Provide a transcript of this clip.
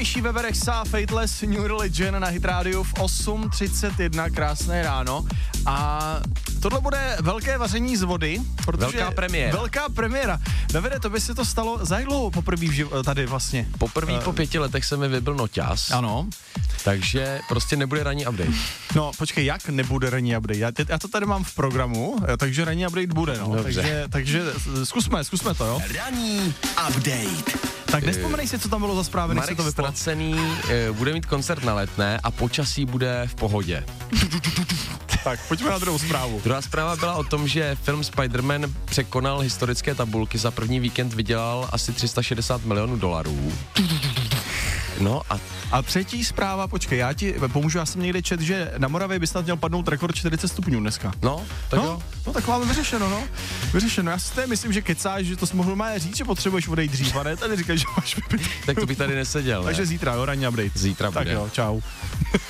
nejnovější Weber Exa Fateless New Religion na Hit Radio v 8:31, krásné ráno. A tohle bude velké vaření z vody, protože velká premiéra. Davide, to by se to stalo za jak dlouho poprvé tady vlastně? Poprvé po 5 letech se mi vybil noťaz. Ano. Takže prostě nebude ranní update. No, počkej, jak nebude ranní update? Já to tady mám v programu, takže ranní update bude, no. Takže zkusme to, jo. Ranní update. Tak nevzpomenej si, co tam bylo za zprávy, než se to vyplo. Marek Ztracený bude mít koncert na Letné a počasí bude v pohodě. Tak, pojďme na druhou zprávu. Druhá zpráva byla o tom, že film Spider-Man překonal historické tabulky, za první víkend vydělal asi $360 milionů. No a třetí zpráva, počkej, já ti pomůžu, já jsem někde čet, že na Moravě by snad měl padnout rekord 40 stupňů dneska. No, tak máme vyřešeno, no. Vyřešeno, já si tady myslím, že kecáš, že to jsi mohl má říct, že potřebuješ odejít dřív, a ne tady říkáš, že máš vypít. Tak to bych tady neseděl, ne? Takže zítra, jo, ranní update. Zítra bude. Tak jo, čau.